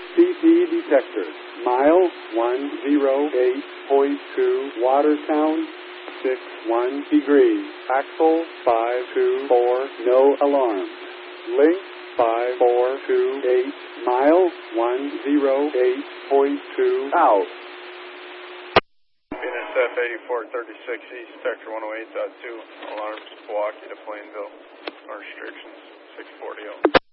CP detector. Mile 108.2, Watertown, 61 degrees. Axle 524, no alarm. Link 5428, mile 108.2, out. Venus F8436 East, Sector 108.2, alarms Milwaukee to Plainville, no restrictions, 640.